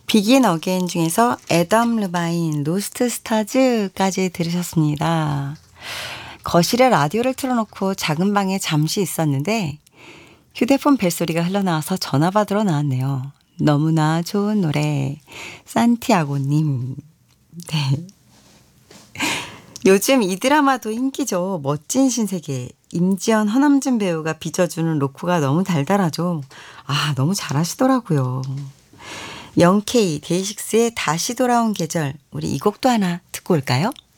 비긴 어게인 중에서 애덤 르바인 로스트 스타즈까지 들으셨습니다. 거실에 라디오를 틀어놓고 작은 방에 잠시 있었는데 휴대폰 벨소리가 흘러나와서 전화 받으러 나왔네요. 너무나 좋은 노래 산티아고님. 네. 요즘 이 드라마도 인기죠. 멋진 신세계. 임지연, 허남준 배우가 빚어주는 로코가 너무 달달하죠. 아, 너무 잘하시더라고요. 영케이 데이식스의 다시 돌아온 계절. 우리 이 곡도 하나 듣고 올까요?